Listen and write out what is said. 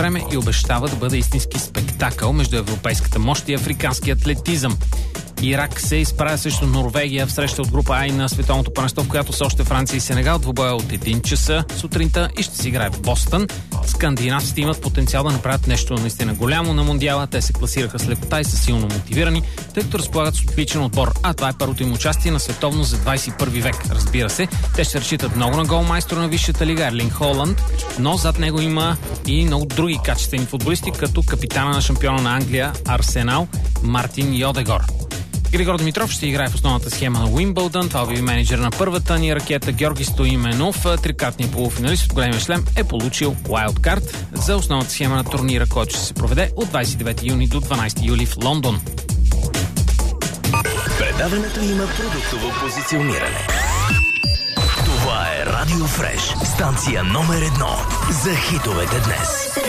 време и обещава да бъде истински спектакъл между европейската мощ и африкански атлетизъм. Ирак се изправя срещу Норвегия в среща от група А на световното първенство, в която са още Франция и Сенегал. Двубоя от 1 часа сутринта и ще се играе в Бостън. Скандинавците имат потенциал да направят нещо наистина голямо на Мондиала. Те се класираха с лекота и са силно мотивирани, тъй като разполагат с отличен отбор. А това е първото им участие на световно за 21 век. Разбира се, те ще разчитат много на голмайстор на висшата лига Ерлинг Холанд, но зад него има и много други качествени футболисти, като капитана на шампиона на Англия Арсенал Мартин Йодегор. Григор Димитров ще играе в основната схема на Уимбълдън. Това обяви менеджер на първата ни ракета Георги Стоименов. Трикратният полуфиналист от големия шлем е получил уайлдкарт за основната схема на турнира, който ще се проведе от 29 юни до 12 юли в Лондон. Предаването има продуктово позициониране. Това е Радио Фреш, станция номер 1 за хитовете днес.